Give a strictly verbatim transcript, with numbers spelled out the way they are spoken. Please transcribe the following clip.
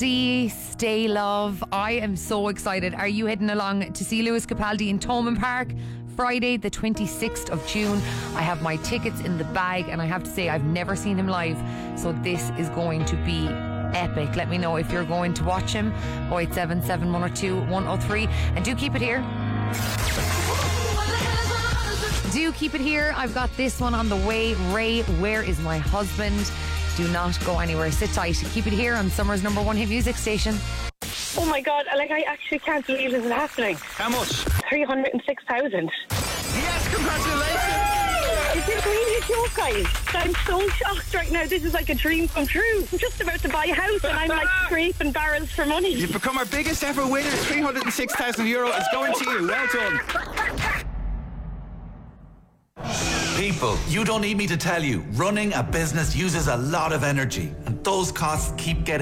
See, stay love. I am so excited. Are you heading along to see Lewis Capaldi in Thomond Park? Friday the twenty-sixth of June. I have my tickets in the bag, and I have to say I've never seen him live, so this is going to be epic. Let me know if you're going to watch him. oh eight seven, seven one two, one oh three, and do keep it here. Do keep it here. I've got this one on the way. Ray, Where Is My Husband? Do not go anywhere. Sit tight. Keep it here on Summer's number one hit music station. Oh my God, like I actually can't believe this is happening. How much? three hundred six thousand. Yes, congratulations! Is this really a joke, guys? I'm so shocked right now. This is like a dream come true. I'm just about to buy a house and I'm like scraping barrels for money. You've become our biggest ever winner. three hundred six thousand euro is going to you. Well done. People, you don't need me to tell you, running a business uses a lot of energy, and those costs keep getting